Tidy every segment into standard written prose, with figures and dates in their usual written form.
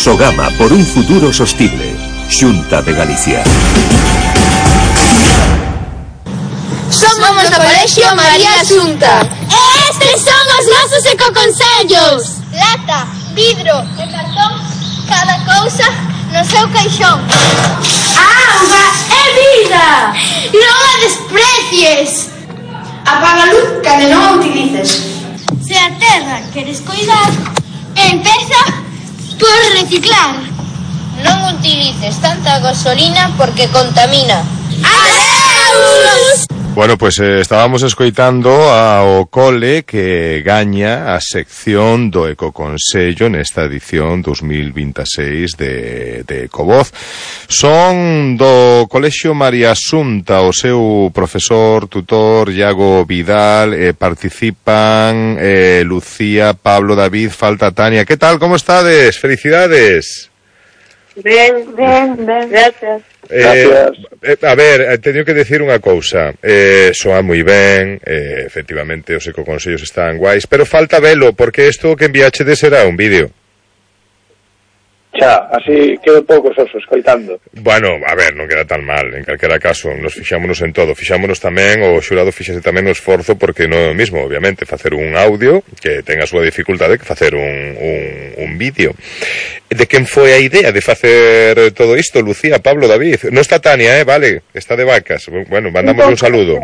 Sogama por un futuro sostible. Xunta de Galicia. Somos do Colexio María Xunta. E estes son os nosos ecoconsellos. Lata, vidro e cartón, cada cousa no seu caixón. Auga e vida. Non a desprecies. Apaga a luz cando non a utilices. Se a terra queres cuidar, empeza por reciclar. Non utilices tanta gasolina porque contamina. Adeus! Bueno, pues estábamos escoitando ao cole que gaña a sección do Ecoconsello nesta edición 2026 de Ecovoz. Son do Colexio María Xunta, o seu profesor, tutor, Iago Vidal, participan Lucía, Pablo, David, falta Tania. Que tal, como estades? Felicidades. Ben, gracias. A ver, teño que decir unha cousa. Soa moi ben, efectivamente os ecoconsellos están guais, pero falta velo, porque isto que enviachedes será un vídeo. Xa, así quedo pouco soso escoitando. Bueno, a ver, non queda tan mal, en calquera caso, nos fixámonos en todo, fixámonos tamén, o xurado fixase tamén o esforzo, porque non é o mismo, obviamente, facer un audio, que ten a súa dificultade, que facer un vídeo. De quen foi a idea de facer todo isto, Lucía, Pablo, David? Non está Tania, vale, está de vacas. Bueno, mandamoslle un saludo.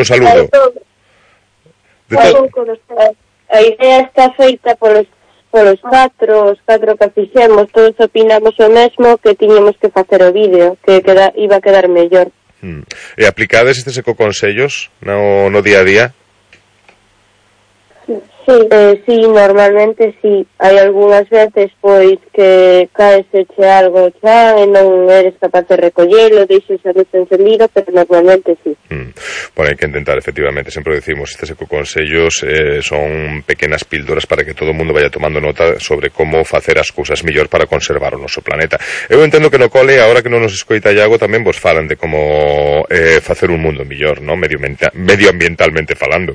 De todo. A idea está feita polos catro, os catro que fixemos, todos opinamos o mesmo, que tiñamos que facer o vídeo, que iba a quedar mellor. E aplicades estes ecoconsellos no día a día? Sí, normalmente sí. Hai algunhas veces, pois, que caeseche algo xa e non eres capaz de recollelo, deixes a luz encendida, pero normalmente sí. Bueno, hai que intentar, efectivamente, sempre decimos, estes ecoconsellos son pequenas píldoras para que todo o mundo vaya tomando nota sobre como facer as cousas mellor para conservar o noso planeta. Eu entendo que no cole, agora que non nos escoita Iago, tamén vos falan de como facer un mundo mellor, ¿no? Medioambientalmente falando.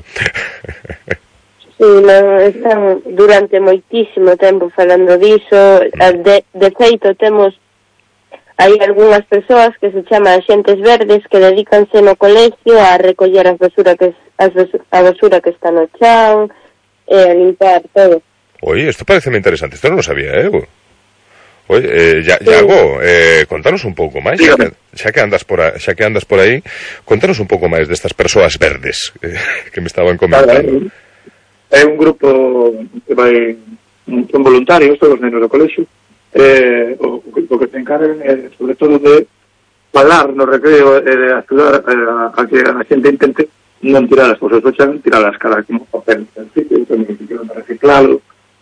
Sí, están durante moitísimo tempo falando diso. De feito, hai algunhas persoas que se chaman axentes verdes que dedícanse no colegio a recoller a basura que está no chan, a limpar todo. Oye, isto pareceme interesante, isto non lo sabía, Oye, Iago, contanos un pouco máis, xa que andas por aí, contanos un pouco máis destas persoas verdes que me estaban comentando. É un grupo que son voluntarios, todos os nenos do colexio, o que se encargan é, sobre todo, de falar no recreo e de axudar a que a xente intente non tirar as cousas do chan, tirar as caras como papel en sitio, tamén que quedan para reciclalo,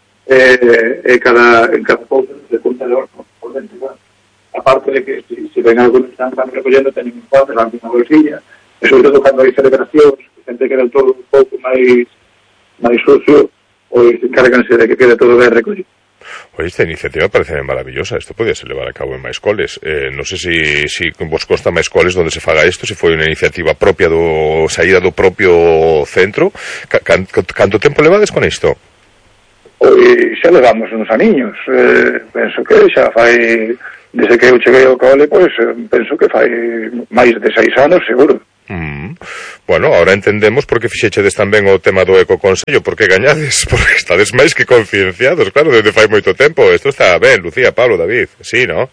e cada cousa se junta de horno por dentro. Aparte de que se ven algo que están recollendo, teñen un pote, van unha bolsilla, e sobre todo cando hai celebracións, xente queda todo un pouco máis sucio, pois encárganse de que quede todo ben recollido. Oye, esta iniciativa parece maravillosa. Isto podía ser levar a cabo en máis coles. Non sei se vos consta máis coles onde se faga isto, se foi unha iniciativa propia saída do propio centro. Canto tempo levades con isto? Pois xa levamos uns aniños. Penso que xa fai, desde que eu cheguei ao cole, pois penso que fai máis de 6 anos, seguro. Bueno, ahora entendemos por que fixechedes tamén o tema do ecoconsello, por que gañades, porque estades máis que concienciados, claro, desde fai moito tempo. Isto está ben, Lucía, Pablo, David, sí, ¿no?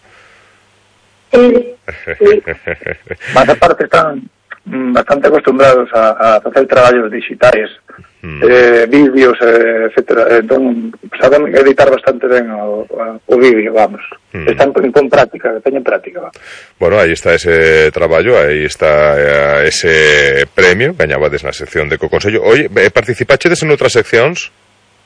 Sí. Mas aparte están bastante acostumbrados a facer traballos digitais, vídeos, etcétera. Entón, saben editar bastante ben o vídeo, vamos. Están con práctica, teñen práctica. Bueno, aí está ese traballo, aí está ese premio, gañabades na sección de ecoconsello. Oye, participachedes en outras seccións?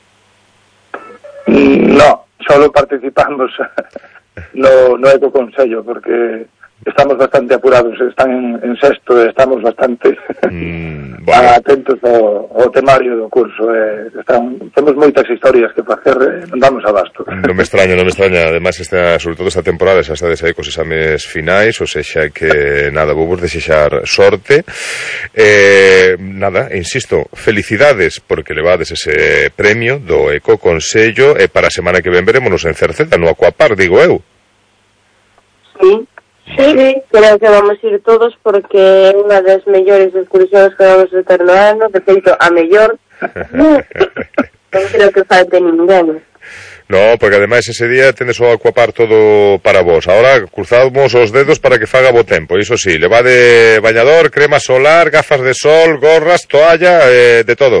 No, solo participamos no ecoconsello, porque estamos bastante apurados, están en sexto, estamos bastante... Bueno. Atentos ao temario do curso. Temos moitas historias que facer, non damos abasto. Non me extraña. Ademais, sobre todo esta temporada, xa estades aí cos exames finais, ou sexa que, nada, vou vos desexar sorte. Nada, insisto, felicidades, porque levades ese premio do Ecoconsello, e para a semana que ven verémonos en Cerceda, no Aquapar, digo eu. Sí, creo que vamos ir todos porque é unha das mellores excursións que vamos a ter no ano, de feito, a mellor. Non creo que falte ninguén. No, porque ademais ese día tendes o Aquapar todo para vos. Ahora cruzamos os dedos para que faga bo tempo. Iso sí, levade bañador, crema solar, gafas de sol, gorras, toalla, de todo.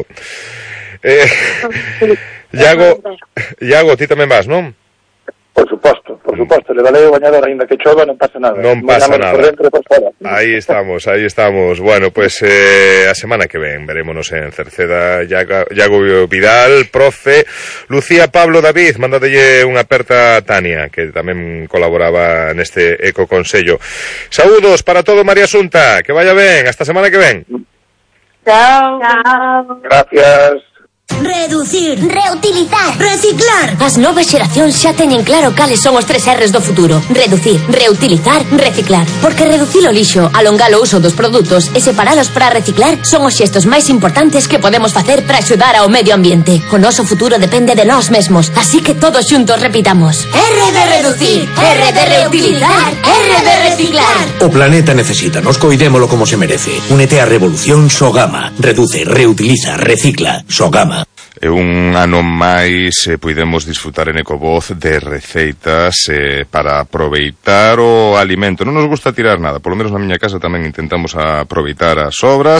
Iago, ti tamén vas, non? Por suposto, levarei o bañador aínda que chova, non pasa nada. Non pasa nada. Por dentro e por fora. Aí estamos. Bueno, pues a semana que ven verémonos en Cerceda. Iago Vidal, profe, Lucía, Pablo, David, mándadelle unha aperta a Tania, que tamén colaboraba neste Ecoconsello. Saúdos para todo, María Asunta, que vaya ben, hasta semana que ven. Chao. Gracias. Reducir, reutilizar, reciclar. As novas xeracións xa teñen claro cales son os 3 R's do futuro. Reducir, reutilizar, reciclar. Porque reducir o lixo, alongar o uso dos produtos e separalos para reciclar son os xestos máis importantes que podemos facer para axudar ao medio ambiente. O noso futuro depende de nós mesmos, así que todos xuntos repitamos: R de reducir, R de reutilizar, R de reciclar. O planeta necesita, nos coidémolo como se merece. Únete á revolución Sogama. Reduce, reutiliza, recicla. Sogama. E un ano máis podemos disfrutar en Ecovoz de receitas para aproveitar o alimento. Non nos gusta tirar nada, polo menos na miña casa tamén intentamos aproveitar as sobras.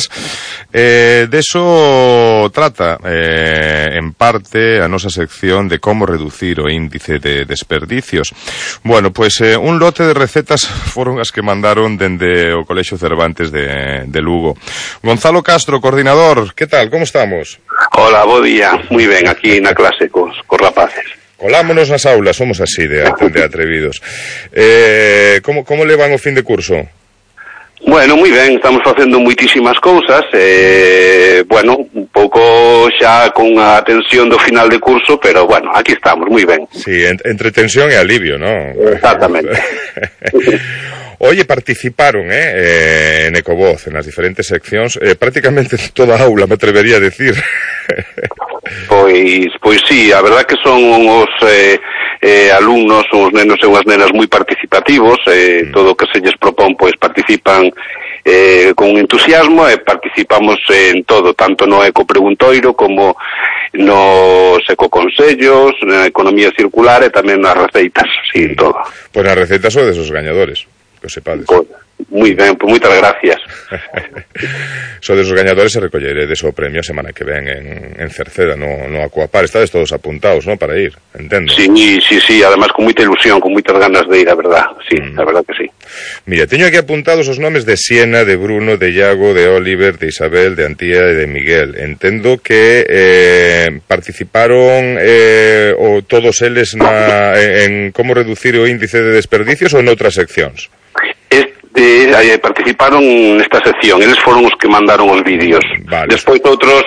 Deso trata en parte a nosa sección de como reducir o índice de desperdicios. Bueno, pues un lote de recetas foron as que mandaron dende o Colexio Cervantes de Lugo. Gonzalo Castro, coordinador, que tal, como estamos? Hola, bo día. Moi ben, aquí na clase cos rapaces. Colámonos nas aulas, somos así de atrevidos. Como levan o fin de curso? Bueno, moi ben, estamos facendo moitísimas cousas, bueno, un pouco xa con a tensión do final de curso, pero bueno, aquí estamos, moi ben. Sí, entre tensión e alivio, ¿no? Exactamente. Oye, participaron en Ecovoz, en las diferentes seccións, prácticamente toda a aula, me atrevería a decir. Pois sí, a verdad que son os alumnos, os nenos e unhas nenas moi participativos, todo o que se lles propón, pois participan con entusiasmo e participamos en todo, tanto no Ecopreguntoiro como nos ecoconsellos, na economía circular e tamén nas receitas, sí, todo. Pois nas receitas son desos gañadores, que o sepades. Moi ben, pois moitas gracias. Sodes os gañadores e recolleredes o premio a semana que ven en Cerceda, no Aquapar. Estades todos apuntados, ¿no?, para ir, entendo. Sí, además con moita ilusión, con moitas ganas de ir, a verdad. Sí, a verdad que sí. Mira, teño aquí apuntados os nomes de Siena, de Bruno, de Iago, de Oliver, de Isabel, de Antía e de Miguel. Entendo que participaron todos eles en como reducir o índice de desperdicios ou en outras seccións? Participaron nesta sección, eles foron os que mandaron os vídeos. Vale. Despois outros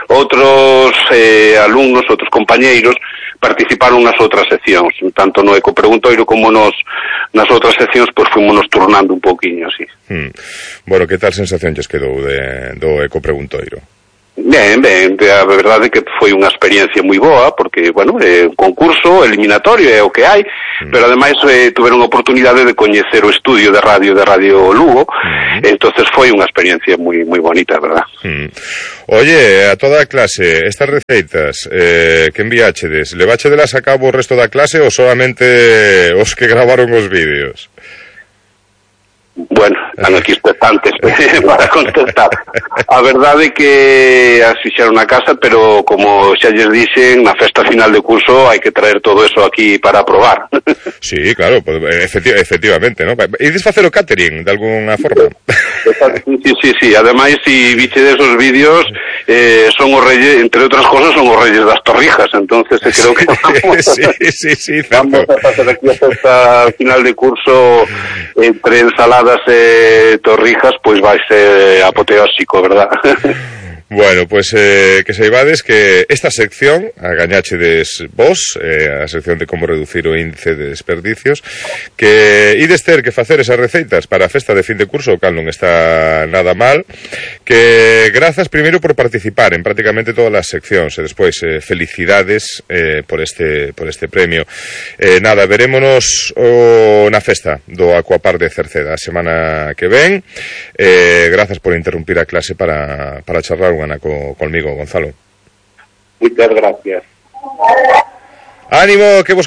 alumnos, outros compañeiros participaron nas outras seccións, tanto no Ecopreguntoiro como nas outras seccións, pois fuimos turnando un pouquiño, así. Bueno, que tal sensación lles quedou do Ecopreguntoiro? Ben, a verdade é que foi unha experiencia moi boa, porque, bueno, é un concurso eliminatorio, é o que hai, pero ademais tuveron a oportunidade de coñecer o estudio de Radio Lugo, entonces foi unha experiencia moi bonita, verdad. Oye, a toda a clase, estas receitas que enviáchedes, leváchedelas a cabo o resto da clase ou solamente os que gravaron os vídeos? Bueno, están aquí expectantes para contestar. A verdade é que as fixeron na casa, pero como xa lles dixen, na festa final de curso hai que traer todo eso aquí para probar. Sí, claro, efectivamente, ¿no? Ides facer o catering de alguna forma? Sí, ademais, si biche desos vídeos, son os reyes, entre outras cosas, son os reyes das torrijas, entonces creo que sí, vamos a facer aquí a festa final de curso entre ensalada tostadas e torrijas, pois vai ser apoteósico, verdad? Bueno, pois que saibades que esta sección a gañachedes vos, a sección de como reducir o índice de desperdicios, que ides ter que facer esas receitas para a festa de fin de curso, o cal non está nada mal, que grazas primeiro por participar en prácticamente todas as seccións e despois felicidades por este premio. Nada, verémonos na festa do Aquapark de Cerceda a semana que ven. Grazas por interrumpir a clase para charlar unha conmigo, Gonzalo. Muchas gracias. Ánimo, que vos